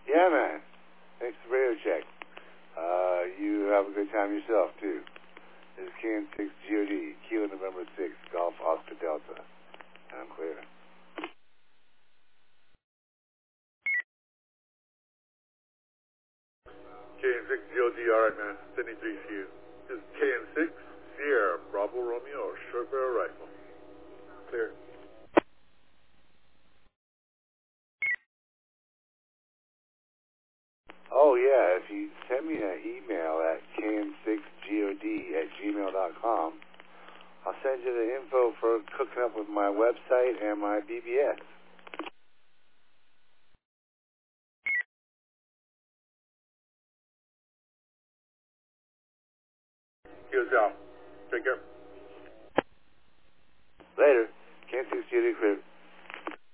Yeah, man. Thanks for the radio check. You have a good time yourself, too. This is KN6 GOD, Kilo November 6, Golf Oscar Delta. And I'm clear. KN6 GOD, alright, man. Sydney 3 to you. This is KN6 Sierra Bravo Romeo, short barrel rifle. Clear. Oh, yeah, if you send me an email at kn6god@gmail.com, I'll send you the info for cooking up with my website and my BBS. Here's out. Take care. Later. KN6 GOD, clear.